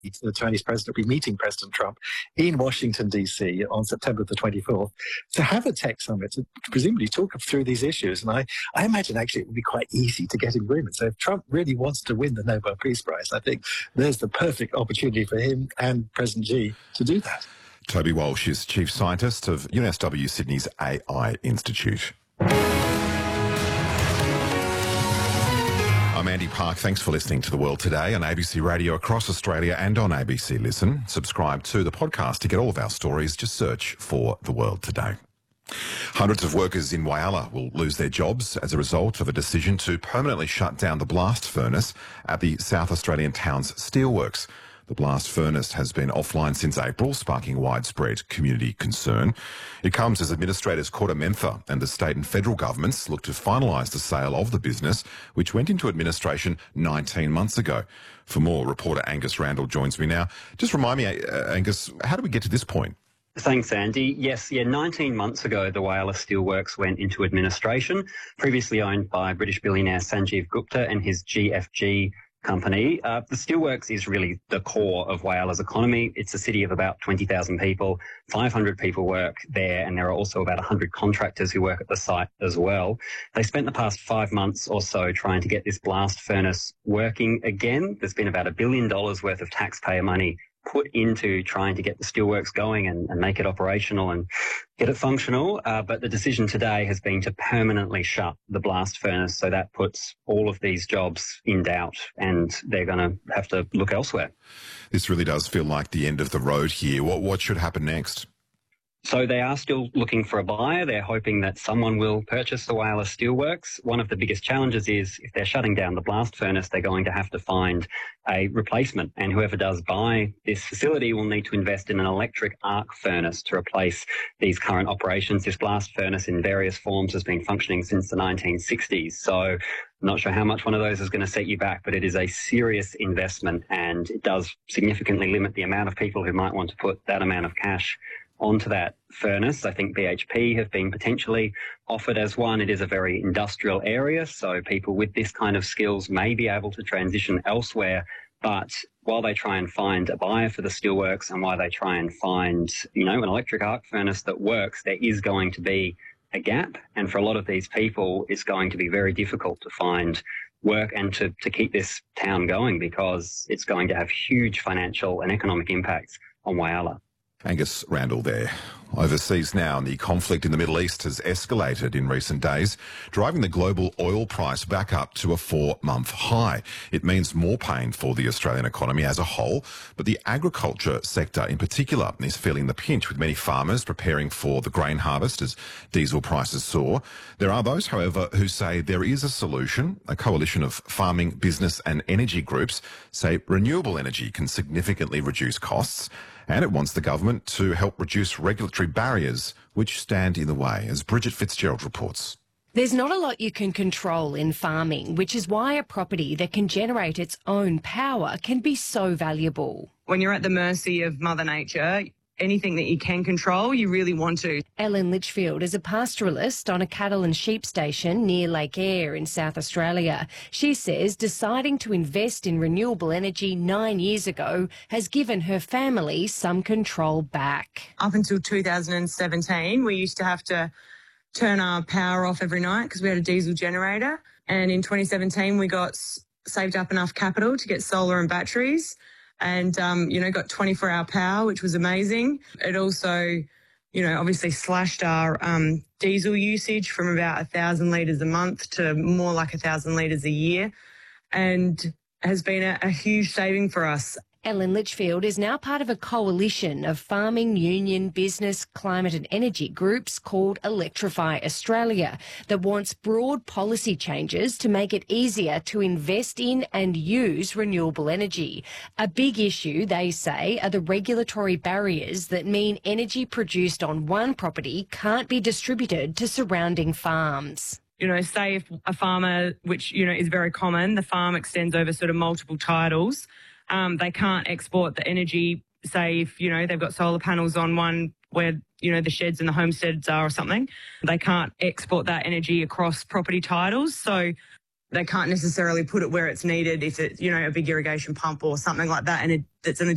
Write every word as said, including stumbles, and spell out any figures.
the Chinese president will be meeting President Trump in Washington, D C on September the twenty-fourth to have a tech summit to presumably talk through these issues. And I, I imagine actually it would be quite easy to get agreement. So if Trump really wants to win the Nobel Peace Prize, I think there's the perfect opportunity for him and President Xi to do that. Toby Walsh is Chief Scientist of U N S W Sydney's A I Institute. I'm Andy Park. Thanks for listening to The World Today on A B C Radio across Australia and on A B C Listen. Subscribe to the podcast to get all of our stories. Just search for The World Today. Hundreds of workers in Whyalla will lose their jobs as a result of a decision to permanently shut down the blast furnace at the South Australian town's steelworks. The blast furnace has been offline since April, sparking widespread community concern. It comes as administrators KordaMentha and the state and federal governments look to finalise the sale of the business, which went into administration nineteen months ago. For more, reporter Angus Randall joins me now. Just remind me, uh, Angus, how did we get to this point? Thanks, Andy. Yes, yeah, nineteen months ago, the Whyalla Steelworks went into administration, previously owned by British billionaire Sanjeev Gupta and his G F G company. Uh, the Steelworks is really the core of Whyalla's economy. It's a city of about twenty thousand people. five hundred people work there, and there are also about one hundred contractors who work at the site as well. They spent the past five months or so trying to get this blast furnace working again. There's been about a billion dollars worth of taxpayer money put into trying to get the steelworks going and, and make it operational and get it functional. Uh, but the decision today has been to permanently shut the blast furnace. So that puts all of these jobs in doubt and they're going to have to look elsewhere. This really does feel like the end of the road here. What, what should happen next? So they are still looking for a buyer. They're hoping that someone will purchase the Whyalla Steelworks. One of the biggest challenges is if they're shutting down the blast furnace, they're going to have to find a replacement. And whoever does buy this facility will need to invest in an electric arc furnace to replace these current operations. This blast furnace in various forms has been functioning since the nineteen sixties. So I'm not sure how much one of those is going to set you back, but it is a serious investment and it does significantly limit the amount of people who might want to put that amount of cash onto that furnace. I think B H P have been potentially offered as one. It is a very industrial area, so people with this kind of skills may be able to transition elsewhere. But while they try and find a buyer for the steelworks and while they try and find, you know, an electric arc furnace that works, there is going to be a gap. And for a lot of these people, it's going to be very difficult to find work and to, to keep this town going because it's going to have huge financial and economic impacts on Whyalla. Angus Randall there. Overseas now, and the conflict in the Middle East has escalated in recent days, driving the global oil price back up to a four-month high. It means more pain for the Australian economy as a whole, but the agriculture sector in particular is feeling the pinch, with many farmers preparing for the grain harvest as diesel prices soar. There are those, however, who say there is a solution. A coalition of farming, business and energy groups say renewable energy can significantly reduce costs, and it wants the government to help reduce regulatory barriers which stand in the way, as Bridget Fitzgerald reports. There's not a lot you can control in farming, which is why a property that can generate its own power can be so valuable. When you're at the mercy of Mother Nature, anything that you can control, you really want to. Ellen Litchfield is a pastoralist on a cattle and sheep station near Lake Eyre in South Australia. She says deciding to invest in renewable energy nine years ago has given her family some control back. Up until two thousand seventeen, we used to have to turn our power off every night because we had a diesel generator. And in twenty seventeen, we got saved up enough capital to get solar and batteries. And, um, you know, got twenty-four hour power, which was amazing. It also, you know, obviously slashed our um, diesel usage from about one thousand litres a month to more like one thousand litres a year, and has been a, a huge saving for us. Ellen Litchfield is now part of a coalition of farming, union, business, climate and energy groups called Electrify Australia that wants broad policy changes to make it easier to invest in and use renewable energy. A big issue, they say, are the regulatory barriers that mean energy produced on one property can't be distributed to surrounding farms. You know, say if a farmer, which, you know, is very common, the farm extends over sort of multiple titles. Um, they can't export the energy, say if, you know, they've got solar panels on one where, you know, the sheds and the homesteads are or something. They can't export that energy across property titles. So they can't necessarily put it where it's needed if it's, you know, a big irrigation pump or something like that, and it, it's an